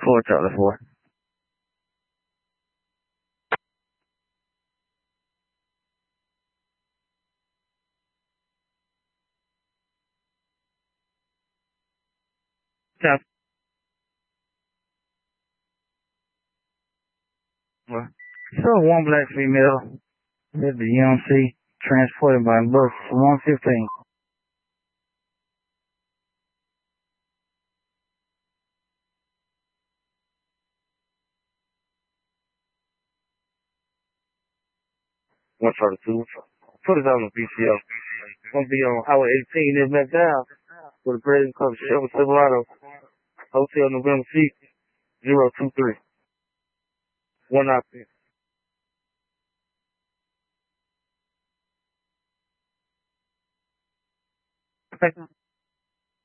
4, Charlie 4. South. So one black female at the UMC transported by bus 115. One Charlie 2. Put it on the BCL. Gonna be on Highway 18 in McDowell for the President Club Chevy Silverado. Hotel November 6th, 023. One option.